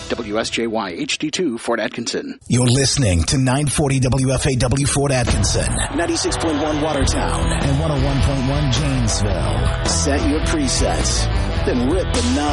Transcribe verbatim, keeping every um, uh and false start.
W S J Y H D two, Fort Atkinson. You're listening to nine forty W F A W Fort Atkinson, ninety-six point one Watertown, and one oh one point one Janesville. Set your presets, then rip the knob.